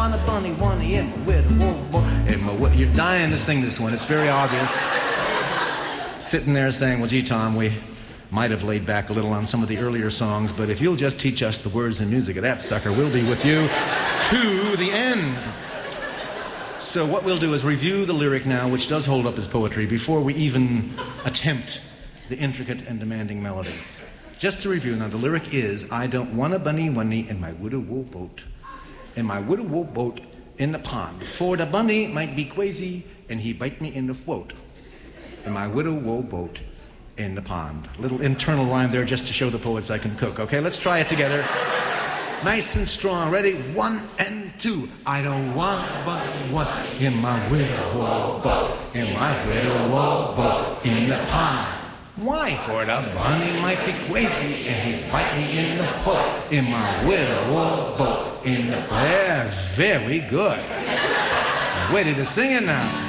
on a bunny, one in my widow, whoa, in my widow. You're dying to sing this one. It's very obvious. Sitting there saying, well, gee, Tom, we might have laid back a little on some of the earlier songs, but if you'll just teach us the words and music of that sucker, we'll be with you to the end. So what we'll do is review the lyric now, which does hold up as poetry, before we even attempt the intricate and demanding melody. Just to review, now the lyric is, I don't want a bunny wunny in my widow wool boat. In my widow wool boat in the pond. For the bunny might be crazy and he bite me in the throat. In my widow wool boat in the pond. Little internal rhyme there just to show the poets I can cook. Okay, let's try it together. Nice and strong. Ready? 1 and 2. I don't want but one in my widow wool boat. In my widow wool boat in the pond. Why? For the bunny might be crazy and he'd bite me in the foot. In my widow wool boat in the pond. Yeah, very good. Ready to sing it now.